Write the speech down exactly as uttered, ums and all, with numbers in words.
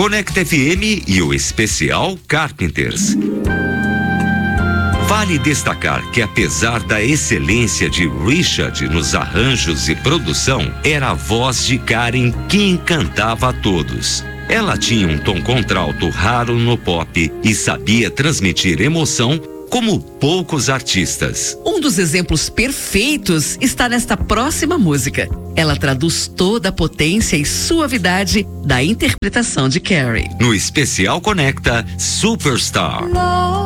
Conecta F M e o especial Carpenters. Vale destacar que, apesar da excelência de Richard nos arranjos e produção, era a voz de Karen que encantava a todos. Ela tinha um tom contralto raro no pop e sabia transmitir emoção como poucos artistas. Um dos exemplos perfeitos está nesta próxima música. Ela traduz toda a potência e suavidade da interpretação de Carrie. No especial Conecta Superstar.